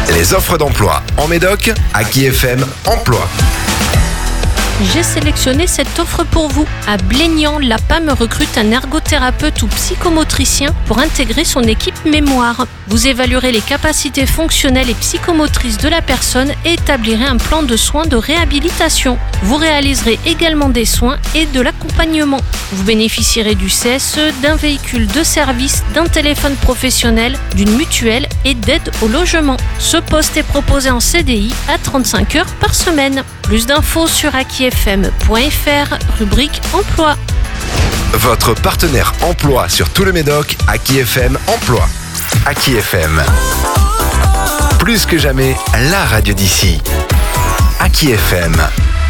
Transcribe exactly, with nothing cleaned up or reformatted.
Les offres d'emploi en Médoc, Aki F M Emploi. J'ai sélectionné cette offre pour vous. À Blénian, l'A P A M recrute un ergothérapeute ou psychomotricien pour intégrer son équipe mémoire. Vous évaluerez les capacités fonctionnelles et psychomotrices de la personne et établirez un plan de soins de réhabilitation. Vous réaliserez également des soins et de l'accompagnement. Vous bénéficierez du C S E, d'un véhicule de service, d'un téléphone professionnel, d'une mutuelle et d'aide au logement. Ce poste est proposé en C D I à trente-cinq heures par semaine. Plus d'infos sur aki f m point f r, rubrique emploi. Votre partenaire emploi sur tout le Médoc, Aki F M Emploi. Aki F M. Plus que jamais, la radio d'ici. Aki F M.